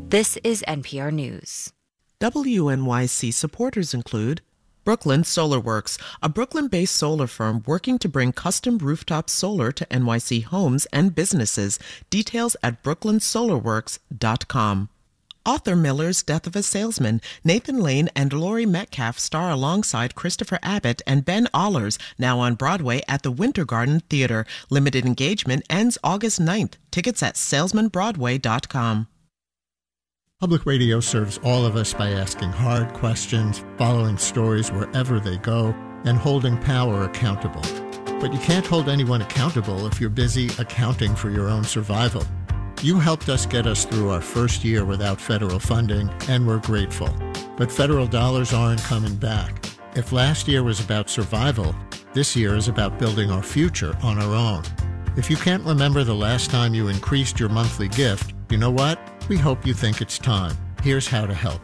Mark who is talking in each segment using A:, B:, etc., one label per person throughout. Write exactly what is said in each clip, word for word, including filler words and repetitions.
A: This is N P R News.
B: W N Y C supporters include Brooklyn Solar Works, a Brooklyn-based solar firm working to bring custom rooftop solar to N Y C homes and businesses. Details at brooklyn solar works dot com. Arthur Miller's Death of a Salesman. Nathan Lane and Laurie Metcalf star alongside Christopher Abbott and Ben Allers, now on Broadway at the Winter Garden Theater. Limited engagement ends August ninth. Tickets at salesman broadway dot com.
C: Public radio serves all of us by asking hard questions, following stories wherever they go, and holding power accountable. But you can't hold anyone accountable if you're busy accounting for your own survival. You helped us get us through our first year without federal funding, and we're grateful. But federal dollars aren't coming back. If last year was about survival, this year is about building our future on our own. If you can't remember the last time you increased your monthly gift, you know what? We hope you think it's time. Here's how to help.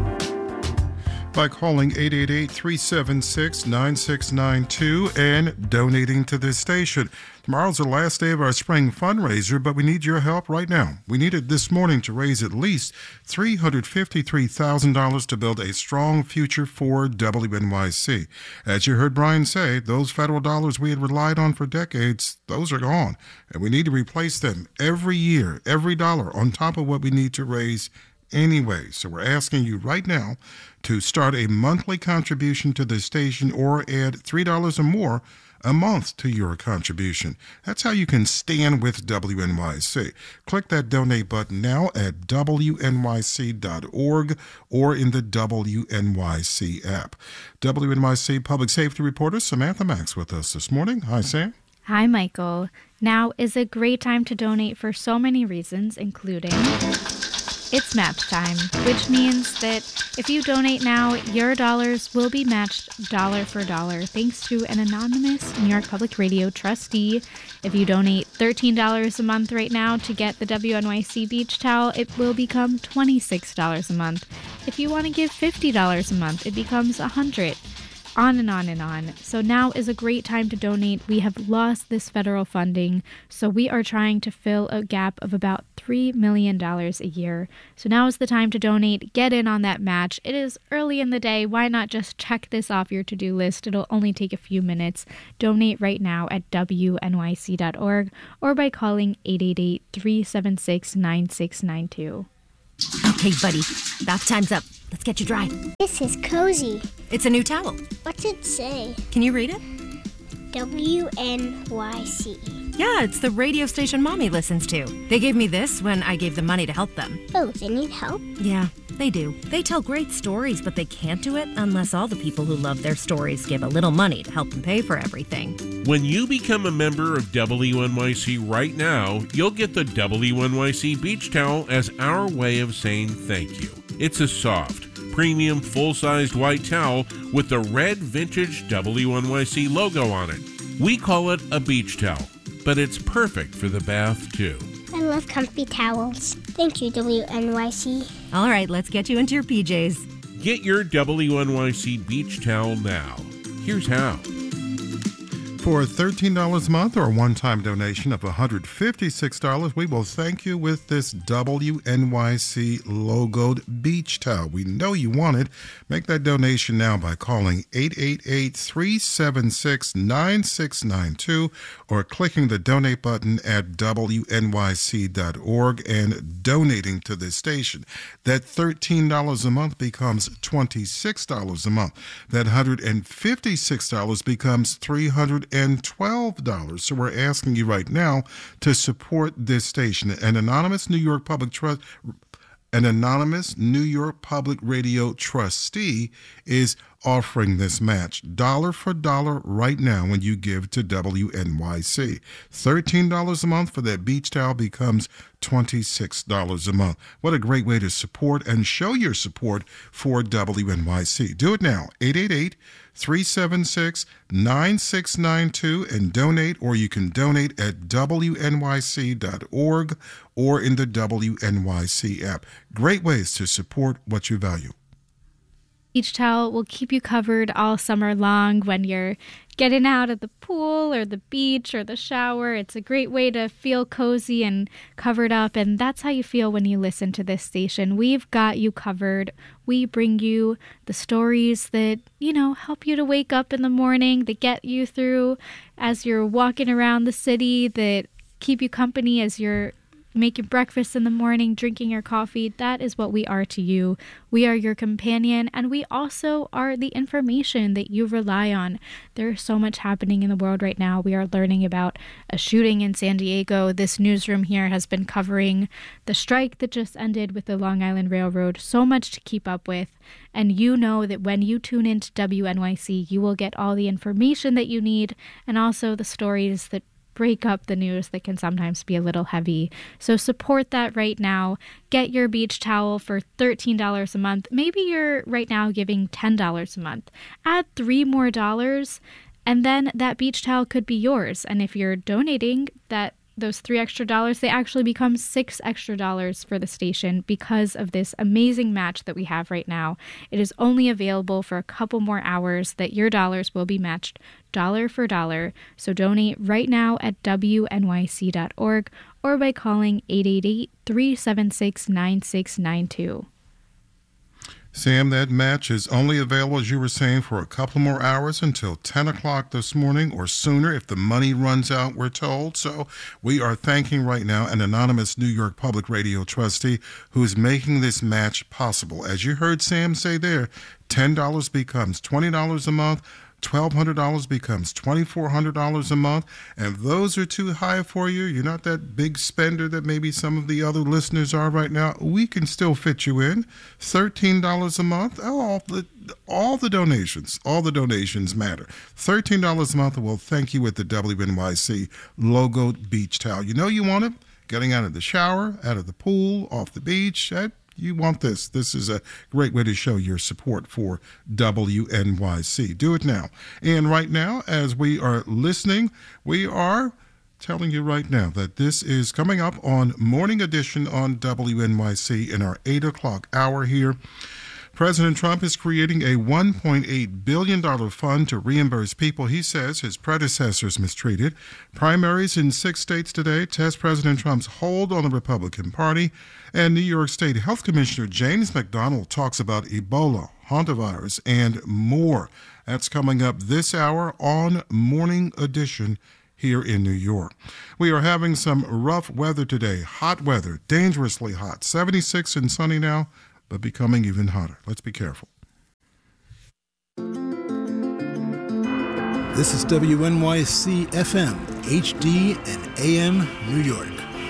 D: By calling eight eight eight, three seven six, nine six nine two and donating to this station. Tomorrow's the last day of our spring fundraiser, but we need your help right now. We need it this morning to raise at least three hundred fifty-three thousand dollars to build a strong future for W N Y C. As you heard Brian say, those federal dollars we had relied on for decades, those are gone, and we need to replace them every year, every dollar on top of what we need to raise anyway. So we're asking you right now to start a monthly contribution to the station or add three dollars or more a month to your contribution. That's how you can stand with W N Y C. Click that donate button now at W N Y C dot org or in the W N Y C app. W N Y C Public Safety Reporter Samantha Max with us this morning. Hi, Sam.
E: Hi, Michael. Now is a great time to donate for so many reasons, including it's match time, which means that if you donate now, your dollars will be matched dollar for dollar thanks to an anonymous New York Public Radio trustee. If you donate thirteen dollars a month right now to get the W N Y C beach towel, it will become twenty-six dollars a month. If you want to give fifty dollars a month, it becomes one hundred dollars. On and on and on. So now is a great time to donate. We have lost this federal funding, so we are trying to fill a gap of about three million dollars a year. So now is the time to donate. Get in on that match. It is early in the day. Why not just check this off your to-do list? It'll only take a few minutes. Donate right now at W N Y C dot org or by calling eight eight eight, three seven six, nine six nine two.
F: Okay, buddy. Bath time's up. Let's get you dry.
G: This is cozy.
F: It's a new towel.
G: What's it say?
F: Can you read it?
G: W N Y C.
F: Yeah, it's the radio station Mommy listens to. They gave me this when I gave them money to help them.
G: Oh, they need help?
F: Yeah, they do. They tell great stories, but they can't do it unless all the people who love their stories give a little money to help them pay for everything.
H: When you become a member of W N Y C right now, you'll get the W N Y C beach towel as our way of saying thank you. It's a soft, premium, full-sized white towel with the red vintage W N Y C logo on it. We call it a beach towel, but it's perfect for the bath, too.
G: I love comfy towels. Thank you, W N Y C.
F: All right, let's get you into your P Js.
H: Get your W N Y C beach towel now. Here's how.
D: For thirteen dollars a month or a one-time donation of one hundred fifty-six dollars, we will thank you with this W N Y C logoed beach towel. We know you want it. Make that donation now by calling eight eight eight, three seven six, nine six nine two or clicking the donate button at W N Y C dot org and donating to this station. That thirteen dollars a month becomes twenty-six dollars a month. That one hundred fifty-six dollars becomes three hundred twelve dollars. So we're asking you right now to support this station. An anonymous New York Public Trust, an anonymous New York Public Radio trustee is offering this match dollar for dollar right now when you give to W N Y C. thirteen dollars a month for that beach towel becomes twenty-six dollars a month. What a great way to support and show your support for W N Y C. Do it now, eight eight eight, three seven six, nine six nine two and donate, or you can donate at W N Y C dot org or in the W N Y C app. Great ways to support what you value.
E: Beach towel will keep you covered all summer long when you're getting out at the pool or the beach or the shower. It's a great way to feel cozy and covered up, and that's how you feel when you listen to this station. We've got you covered. We bring you the stories that, you know, help you to wake up in the morning, that get you through as you're walking around the city, that keep you company as you're making breakfast in the morning, drinking your coffee. That is what we are to you. We are your companion, and we also are the information that you rely on. There's so much happening in the world right now. We are learning about a shooting in San Diego. This newsroom here has been covering the strike that just ended with the Long Island Railroad. So much to keep up with. And you know that when you tune into W N Y C, you will get all the information that you need, and also the stories that break up the news that can sometimes be a little heavy. So support that right now. Get your beach towel for thirteen dollars a month. Maybe you're right now giving ten dollars a month. Add three more dollars, and then that beach towel could be yours. And if you're donating that those three extra dollars, they actually become six extra dollars for the station because of this amazing match that we have right now. It is only available for a couple more hours that your dollars will be matched dollar for dollar. So donate right now at W N Y C dot org or by calling eight eight eight, three seven six, nine six nine two.
D: Sam, that match is only available, as you were saying, for a couple more hours until ten o'clock this morning or sooner if the money runs out, we're told. So we are thanking right now an anonymous New York Public Radio trustee who is making this match possible. As you heard Sam say there, ten dollars becomes twenty dollars a month. twelve hundred dollars becomes twenty-four hundred dollars a month, and those are too high for you. You're not that big spender that maybe some of the other listeners are right now. We can still fit you in. thirteen dollars a month. All the, all the donations, all the donations matter. thirteen dollars a month, and we'll thank you with the W N Y C logoed beach towel. You know you want it. Getting out of the shower, out of the pool, off the beach, that you want this. This is a great way to show your support for W N Y C. Do it now. And right now, as we are listening, we are telling you right now that this is coming up on Morning Edition on W N Y C in our eight o'clock hour here. President Trump is creating a one point eight billion dollars fund to reimburse people he says his predecessors mistreated. Primaries in six states today test President Trump's hold on the Republican Party. And New York State Health Commissioner James McDonald talks about Ebola, hantavirus, and more. That's coming up this hour on Morning Edition here in New York. We are having some rough weather today. Hot weather, dangerously hot. seventy-six and sunny now, but becoming even hotter. Let's be careful.
I: This is W N Y C F M, H D and A M New York.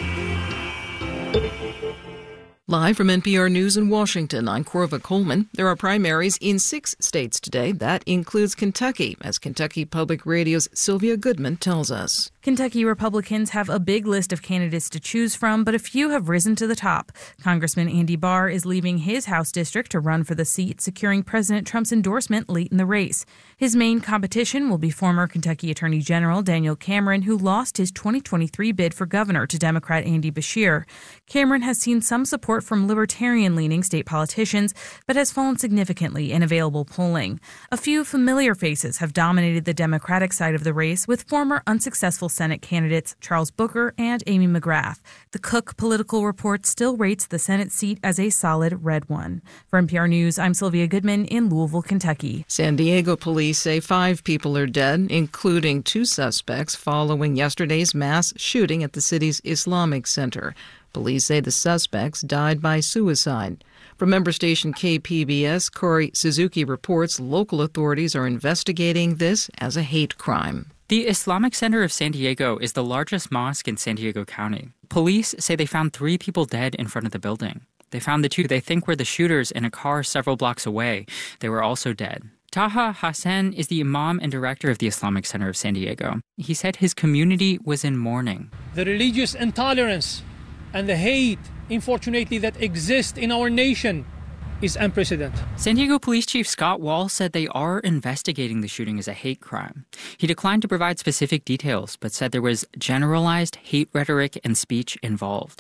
J: Live from N P R News in Washington, I'm Corva Coleman. There are primaries in six states today. That includes Kentucky, as Kentucky Public Radio's Sylvia Goodman tells us.
K: Kentucky Republicans have a big list of candidates to choose from, but a few have risen to the top. Congressman Andy Barr is leaving his House district to run for the seat, securing President Trump's endorsement late in the race. His main competition will be former Kentucky Attorney General Daniel Cameron, who lost his twenty twenty-three bid for governor to Democrat Andy Beshear. Cameron has seen some support from libertarian-leaning state politicians, but has fallen significantly in available polling. A few familiar faces have dominated the Democratic side of the race, with former unsuccessful Senate candidates Charles Booker and Amy McGrath. The Cook Political Report still rates the Senate seat as a solid red one. For N P R News, I'm Sylvia Goodman in Louisville, Kentucky.
J: San Diego police say five people are dead, including two suspects, following yesterday's mass shooting at the city's Islamic Center. Police say the suspects died by suicide. From member station K P B S, Corey Suzuki reports local authorities are investigating this as a hate crime.
L: The Islamic Center of San Diego is the largest mosque in San Diego County. Police say they found three people dead in front of the building. They found the two they think were the shooters in a car several blocks away. They were also dead. Taha Hassan is the imam and director of the Islamic Center of San Diego. He said his community was in mourning.
M: The religious intolerance and the hate, unfortunately, that exists in our nation is unprecedented.
L: San Diego Police Chief Scott Wall said they are investigating the shooting as a hate crime. He declined to provide specific details, but said there was generalized hate rhetoric and speech involved.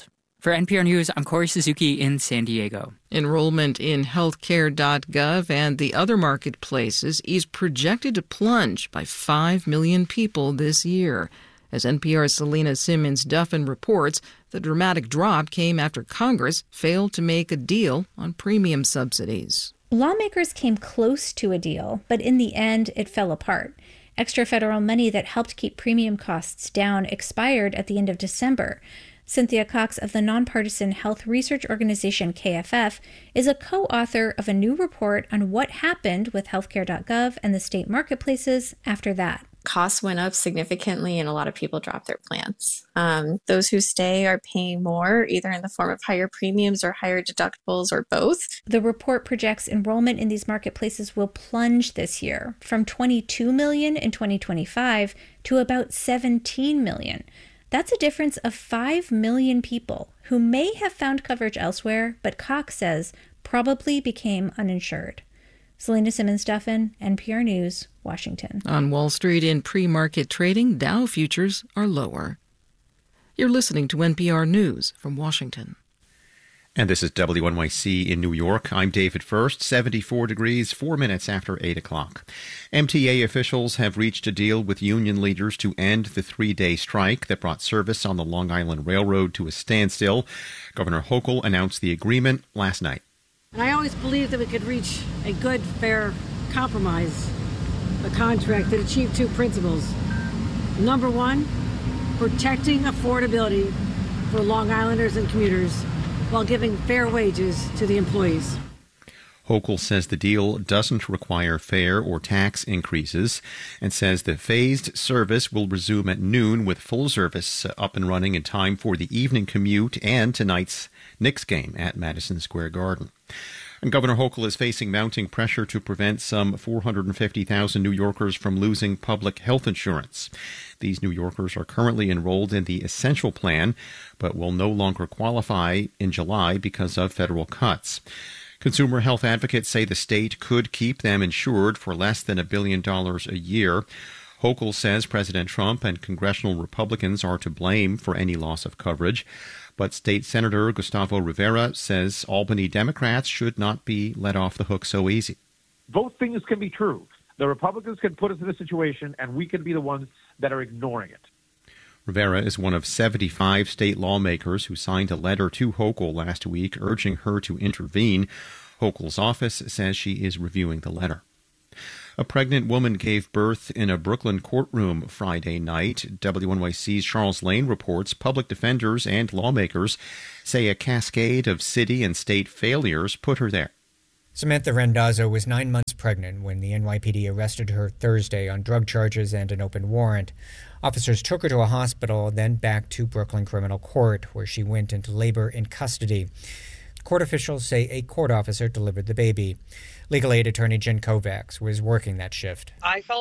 L: For N P R News, I'm Corey Suzuki in San Diego.
J: Enrollment in healthcare dot gov and the other marketplaces is projected to plunge by five million people this year. As N P R's Selena Simmons-Duffin reports, the dramatic drop came after Congress failed to make a deal on premium subsidies.
N: Lawmakers came close to a deal, but in the end, it fell apart. Extra federal money that helped keep premium costs down expired at the end of December. Cynthia Cox of the nonpartisan health research organization K F F is a co-author of a new report on what happened with healthcare dot gov and the state marketplaces after that.
O: Costs went up significantly and a lot of people dropped their plans. Um, those who stay are paying more, either in the form of higher premiums or higher deductibles or both.
N: The report projects enrollment in these marketplaces will plunge this year from twenty-two million in twenty twenty-five to about seventeen million. That's a difference of five million people who may have found coverage elsewhere, but Cox says probably became uninsured. Selena Simmons-Duffin, N P R News, Washington.
J: On Wall Street in pre-market trading, Dow futures are lower. You're listening to N P R News from Washington.
P: And this is W N Y C in New York. I'm David First, seventy-four degrees, four minutes after eight o'clock. M T A officials have reached a deal with union leaders to end the three-day strike that brought service on the Long Island Railroad to a standstill. Governor Hochul announced the agreement last night.
Q: And I always believed that we could reach a good, fair compromise, a contract that achieved two principles. Number one, protecting affordability for Long Islanders and commuters while giving fair wages to the employees.
P: Hochul says the deal doesn't require fare or tax increases and says the phased service will resume at noon with full service up and running in time for the evening commute and tonight's Knicks game at Madison Square Garden. And Governor Hochul is facing mounting pressure to prevent some four hundred fifty thousand New Yorkers from losing public health insurance. These New Yorkers are currently enrolled in the Essential Plan, but will no longer qualify in July because of federal cuts. Consumer health advocates say the state could keep them insured for less than a billion dollars a year. Hochul says President Trump and congressional Republicans are to blame for any loss of coverage. But State Senator Gustavo Rivera says Albany Democrats should not be let off the hook so easy.
R: Both things can be true. The Republicans can put us in this situation, and we can be the ones that are ignoring it.
P: Rivera is one of seventy-five state lawmakers who signed a letter to Hochul last week urging her to intervene. Hochul's office says she is reviewing the letter. A pregnant woman gave birth in a Brooklyn courtroom Friday night. W N Y C's Charles Lane reports public defenders and lawmakers say a cascade of city and state failures put her there.
S: Samantha Randazzo was nine months pregnant when the N Y P D arrested her Thursday on drug charges and an open warrant. Officers took her to a hospital, then back to Brooklyn Criminal Court, where she went into labor in custody. Court officials say a court officer delivered the baby. Legal aid attorney Jen Kovacs was working that shift.
T: I felt